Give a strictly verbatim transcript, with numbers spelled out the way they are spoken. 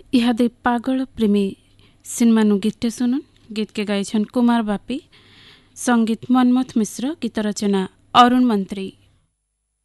इहादे पागल प्रेमी सिनेमानु गीतटे सुनुन। गीत के गायछन् कुमार बापी, संगीत मनमथ मिश्र, गीत रचना अरुण मंत्री।